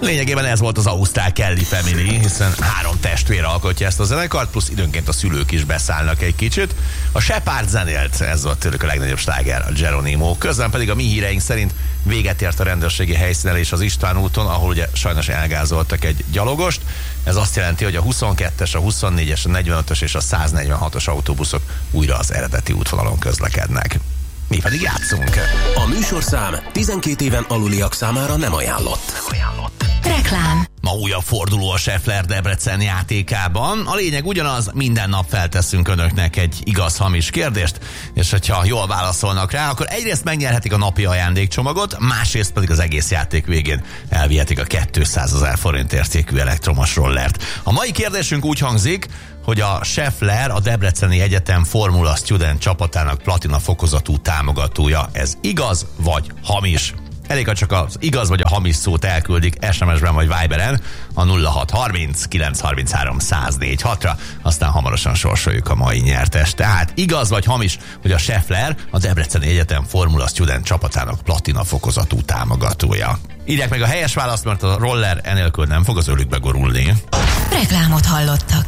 Lényegében ez volt az ausztrál Kelly Family, hiszen 3 testvér alkotja ezt a zenekart, plusz időnként a szülők is beszállnak egy kicsit. A Shepard zenélt, ez volt tőlük a legnagyobb sláger, a Geronimo. Közben pedig a mi híreink szerint véget ért a rendőrségi helyszínelés az István úton, ahol ugye sajnos elgázoltak egy gyalogost. Ez azt jelenti, hogy a 22-es, a 24-es, a 45-ös és a 146-os autóbuszok újra az eredeti útvonalon közlekednek. Mi pedig játszunk. A műsorszám 12 éven aluliak számára nem ajánlott. Reklám. Ma újabb forduló a Schaeffler Debrecen játékában. A lényeg ugyanaz, minden nap felteszünk önöknek egy igaz-hamis kérdést, és hogyha jól válaszolnak rá, akkor egyrészt megnyerhetik a napi ajándékcsomagot, másrészt pedig az egész játék végén elvihetik a 200 000 forint értékű elektromos rollert. A mai kérdésünk úgy hangzik, hogy a Schaeffler a Debreceni Egyetem Formula Student csapatának platina fokozatú támogatója. Ez igaz vagy hamis? Elég, ha csak az igaz vagy a hamis szót elküldik SMS-ben vagy Viberen a 0630 933 104.6-ra, aztán hamarosan sorsoljuk a mai nyertest. Tehát igaz vagy hamis, hogy a Schaeffler a Debreceni Egyetem Formula Student csapatának platina fokozatú támogatója. Írják meg a helyes választ, mert a roller enélkül nem fog az ölükbe gorulni. Reklámot hallottak.